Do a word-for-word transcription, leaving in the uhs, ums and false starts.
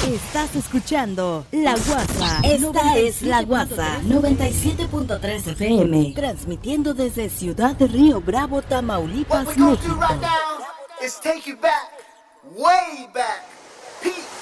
Estás escuchando La Guasa. Esta es La Guasa noventa y siete punto tres F M. Transmitiendo desde Ciudad de Río Bravo, Tamaulipas, México. Right now is take you back, way back. Pete